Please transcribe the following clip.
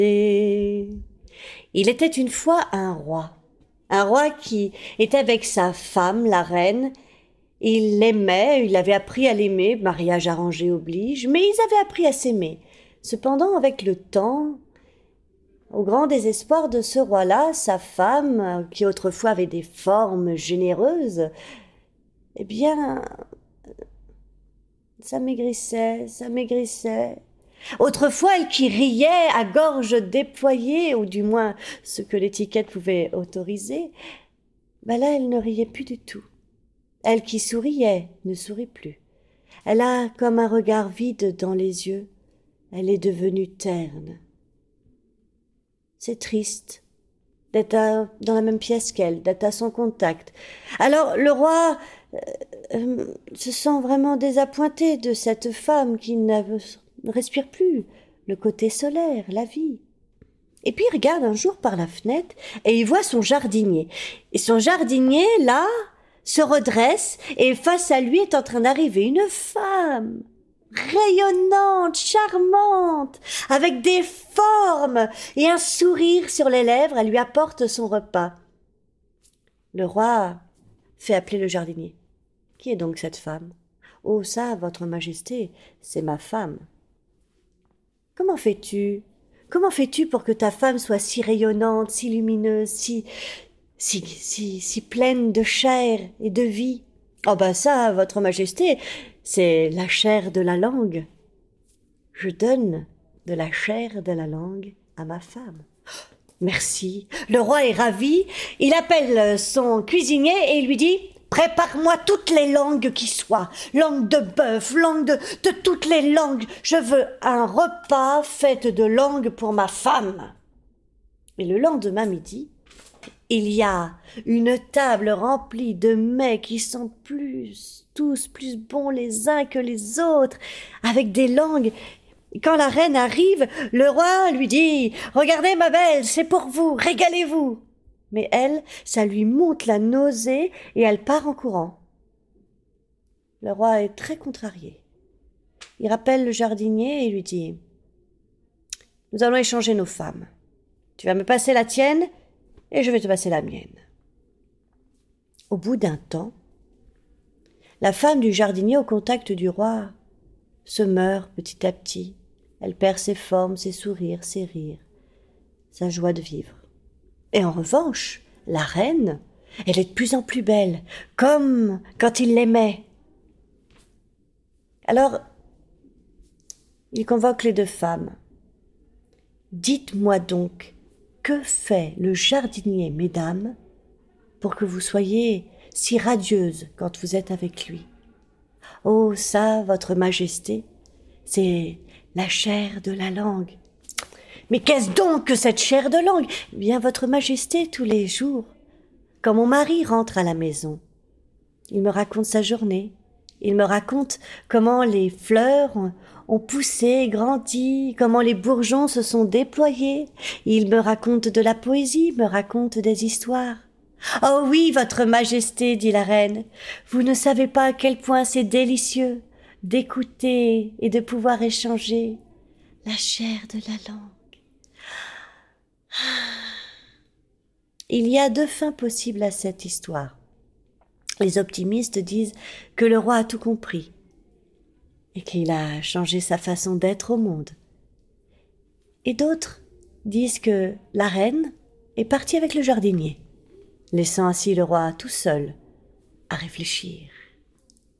Il était une fois un roi qui était avec sa femme, la reine. Il l'aimait, il avait appris à l'aimer, mariage arrangé oblige, mais ils avaient appris à s'aimer. Cependant, avec le temps, au grand désespoir de ce roi-là, sa femme, qui autrefois avait des formes généreuses, eh bien, ça maigrissait. Autrefois, elle qui riait à gorge déployée, ou du moins ce que l'étiquette pouvait autoriser, là, elle ne riait plus du tout. Elle qui souriait ne sourit plus. Elle a comme un regard vide dans les yeux. Elle est devenue terne. C'est triste d'être dans la même pièce qu'elle, d'être à son contact. Alors le roi se sent vraiment désappointé de cette femme qui ne respire plus le côté solaire, la vie. Et puis il regarde un jour par la fenêtre et il voit son jardinier. Et son jardinier, là, se redresse et face à lui est en train d'arriver une femme rayonnante, charmante, avec des formes et un sourire sur les lèvres. Elle lui apporte son repas. Le roi fait appeler le jardinier. « Qui est donc cette femme ?»« Oh ça, votre majesté, c'est ma femme. »« Comment fais-tu pour que ta femme soit si rayonnante, si lumineuse, si pleine de chair et de vie ?»« Oh ça, votre majesté, c'est la chair de la langue. Je donne de la chair de la langue à ma femme. » Merci. Le roi est ravi. Il appelle son cuisinier et il lui dit « Prépare-moi toutes les langues qui soient. Langue de bœuf, langue de toutes les langues. Je veux un repas fait de langue pour ma femme. » Et le lendemain midi, il y a une table remplie de mets qui sont tous plus bons les uns que les autres, avec des langues. Quand la reine arrive, le roi lui dit « Regardez ma belle, c'est pour vous, régalez-vous !» Mais elle, ça lui monte la nausée et elle part en courant. Le roi est très contrarié. Il rappelle le jardinier et lui dit « Nous allons échanger nos femmes. Tu vas me passer la tienne et je vais te passer la mienne. » Au bout d'un temps, la femme du jardinier au contact du roi se meurt petit à petit. Elle perd ses formes, ses sourires, ses rires, sa joie de vivre. Et en revanche, la reine, elle est de plus en plus belle, comme quand il l'aimait. Alors, il convoque les deux femmes. « Dites-moi donc, que fait le jardinier, mesdames, pour que vous soyez si radieuses quand vous êtes avec lui ? » « Oh, ça, votre majesté, c'est la chair de la langue. » « Mais qu'est-ce donc que cette chair de langue ? » « Bien, votre majesté, tous les jours, quand mon mari rentre à la maison, il me raconte sa journée. Il me raconte comment les fleurs ont poussé, grandi, comment les bourgeons se sont déployés. Il me raconte de la poésie, me raconte des histoires. « Oh oui, votre majesté, dit la reine, vous ne savez pas à quel point c'est délicieux d'écouter et de pouvoir échanger la chair de la langue. » Il y a deux fins possibles à cette histoire. Les optimistes disent que le roi a tout compris et qu'il a changé sa façon d'être au monde. Et d'autres disent que la reine est partie avec le jardinier, laissant ainsi le roi tout seul à réfléchir.